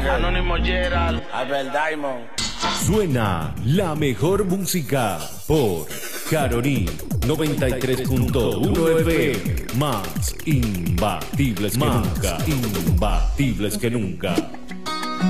Anónimo Gerald, Albert Diamond. Suena la mejor música por Caroní 93.1 FM. Más imbatibles que nunca. Imbatibles que nunca.